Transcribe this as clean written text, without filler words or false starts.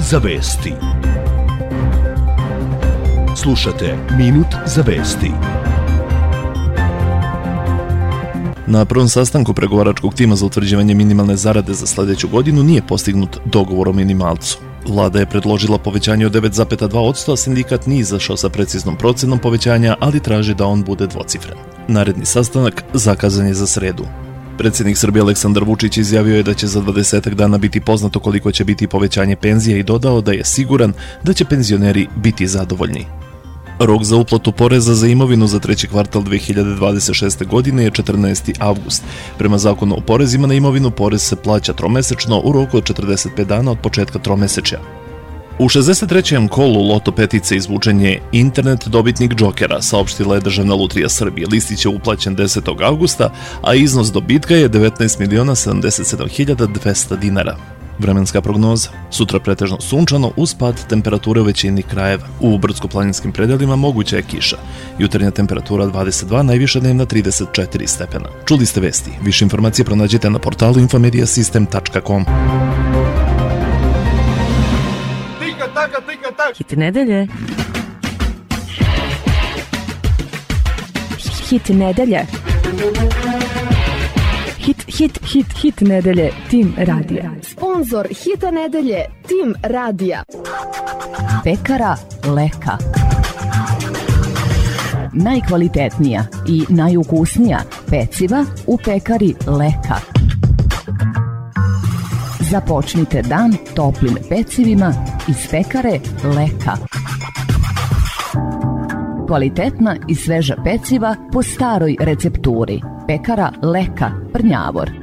za vesti. Slušate Minut za vesti. Na prvom sastanku pregovaračkog tima za utvrđivanje minimalne zarade za sljedeću godinu nije postignut dogovor o minimalcu. Vlada je predložila povećanje od 9,2%, a sindikat nije izašao sa preciznom procenom povećanja, ali traži da on bude dvocifren. Naredni sastanak zakazan je za sredu. Predsjednik Srbije Aleksandar Vučić izjavio je da će za 20 dana biti poznato koliko će biti povećanje penzija i dodao da je siguran da će penzioneri biti zadovoljni. Rok za uplatu poreza za imovinu za treći kvartal 2026. godine je 14. avgust. Prema zakonu o porezima na imovinu, porez se plaća tromesečno u roku od 45 dana od početka tromesečja. U 63. kolu Loto petice izvučen je internet dobitnik Džokera, saopštila je Državna lutrija Srbije. Listić je uplaćen 10. avgusta, a iznos dobitka je 19.077.200 dinara. Vremenska prognoza. Sutra pretežno sunčano uz pad temperature u većini krajeva. U brdsko-planinskim predelima moguća je kiša. Jutarnja temperatura 22, najviša dnevna 34 stepena. Čuli ste vesti. Više informacije pronađite na portalu infomediasystem.com. Hit nedelje. Hit nedelje. Hit nedelje. Tim radija. Sponzor hita nedelje. Tim radija. Pekara Leka. Najkvalitetnija i najukusnija peciva u pekari Leka. Započnite dan toplim pecivima iz pekare Leka. Kvalitetna i sveža peciva po staroj recepturi. Pekara Leka, Prnjavor.